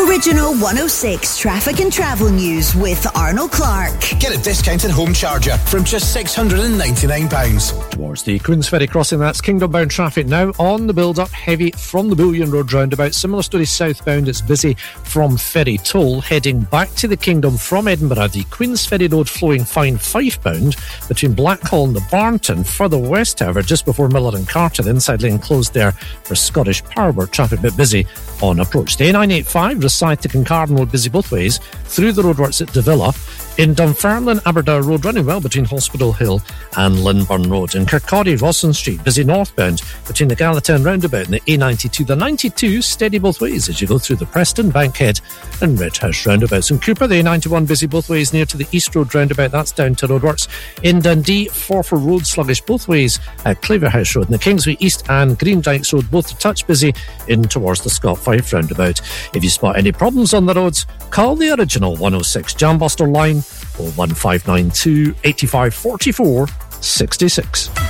Original 106 traffic and travel news with Arnold Clark. Get a discounted home charger from just £699. Towards the Queensferry crossing, that's Kingdom bound traffic now on the build-up, heavy from the Bullion Road roundabout. Similar story southbound, it's busy from Ferry Toll. Heading back to the Kingdom from Edinburgh, the Queensferry Road flowing fine Fife-bound between Blackhall and the Barnton. Further west, however, just before Miller and Carter, the inside lane closed there for Scottish Power. Traffic a bit busy on approach. The A985, Rosyth to Kincardine Road, busy both ways through the roadworks at Davila. In Dunfermline, Aberdour Road running well between Hospital Hill and Linburn Road. In Kirkcaldy, Rawson Street, busy northbound between the Gallatin roundabout and the A92. The 92 steady both ways as you go through the Preston, Bankhead and Redhouse roundabouts. In Cooper, the A91 busy both ways near to the East Road roundabout. That's down to roadworks. In Dundee, Forfar Road sluggish both ways at Claverhouse Road. And the Kingsway East and Green Dykes Road both a touch busy in towards the Scott Fife roundabout. If you spot any problems on the roads, call the original 106 Jambuster line 01592 85 44 66.